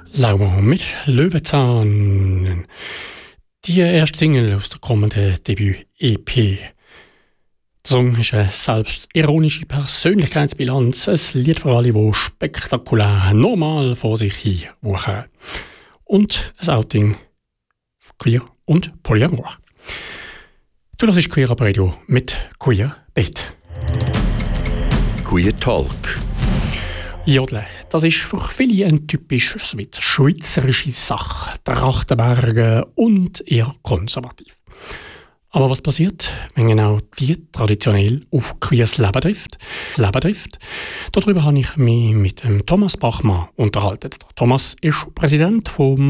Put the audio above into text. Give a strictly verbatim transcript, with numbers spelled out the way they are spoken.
Lauber mit Löwenzahn. Die erste Single aus der kommenden Debüt-E P. Der Song ist eine selbstironische Persönlichkeitsbilanz, ein Lied für alle, die spektakulär normal vor sich hin wuchern. Und ein Outing für Queer und Polyamor. Du hörst Queer Up Radio mit Queer Bet. Queer Talk. Jodeln, das ist für viele eine typisch schweizerische Sache. Trachtenbergen und eher konservativ. Aber was passiert, wenn genau die traditionell auf queers Leben trifft? Leben trifft? Darüber habe ich mich mit dem Thomas Bachmann unterhalten. Thomas ist Präsident vom